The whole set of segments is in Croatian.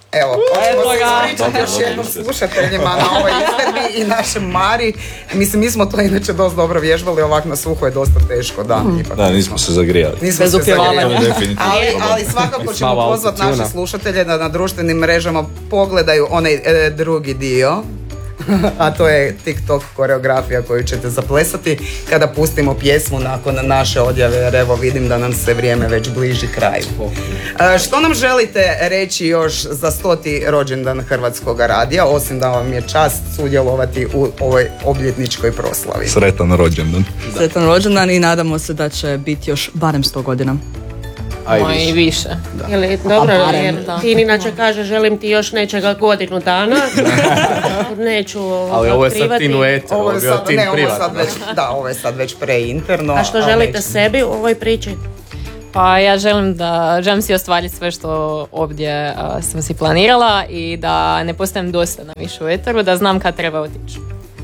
Evo, hoćemo se ispričati još jednom slušateljima na ovoj izvedbi i našem Mari. Mislim, mi smo to inače dosta dobro vježbali, ovak na suho je dosta teško, da. Da, nismo se zagrijali. Bez upjevavanja. Ali svakako ćemo pozvati naše slušatelje da na društvenim mrežama pogledaju onaj drugi dio. A to je TikTok koreografija koju ćete zaplesati kada pustimo pjesmu nakon naše odjave, jer evo vidim da nam se vrijeme već bliži kraju. Što nam želite reći još za 100. rođendan Hrvatskog radija, osim da vam je čast sudjelovati u ovoj obljetničkoj proslavi? Sretan rođendan. Sretan rođendan i nadamo se da će biti još barem 100 godina. I više. Dobro, jer ti inače kaže želim ti još nečega godinu dana. Neću ali ovo je sad tin u eter, ovo je sad, ne, ovo je sad već preinterno. A što želite sebi u ovoj priči? Pa ja želim si ostvariti sve što ovdje sam si planirala i da ne postajem dosadna više u eteru, da znam kad treba otići.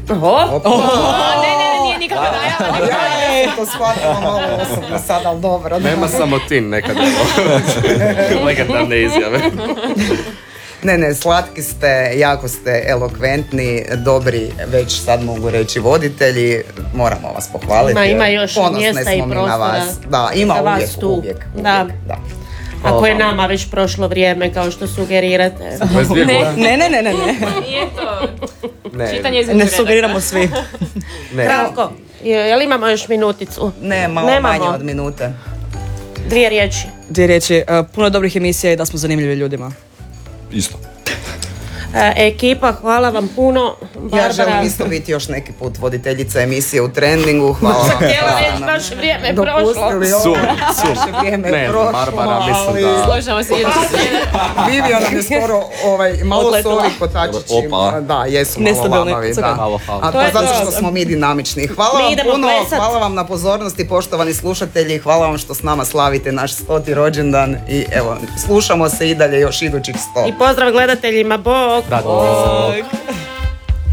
Ne, nije nikako da ja to shvatila malo osobno sad, ali dobro. Nema samo tin nekada. Legendarne izjave. Ne, slatki ste, jako ste elokventni, dobri, već sad mogu reći voditelji, moramo vas pohvaliti. Ima još mjesta i prostora. Da, ima uvijek. Da. Ako je nama već prošlo vrijeme, kao što sugerirate. Ne. Nije to. Čitanje između ne sugeriramo svi. Kratko, jel imamo još minuticu? Ne, malo manje od minute. Dvije riječi. Puno dobrih emisija i da smo zanimljivi ljudima. Isto. Ekipa, hvala vam puno. Barbara. Ja želim isto biti još neki put voditeljica emisije u trendingu. Hvala vam. Htjela reći, naše vrijeme je prošlo. Naše vrijeme je prošlo. Barbara, mislim da... Složamo se Vivian je skoro malo soli kotačići. Da, jesu malo lamavi. A to zato što smo mi dinamični. Hvala vam puno, hvala vam na pozornosti, poštovani slušatelji. Hvala vam što s nama slavite naš 100. rođendan. I evo, slušamo se i dalje još idućih 100. I pozdrav gledateljima, bok! Da.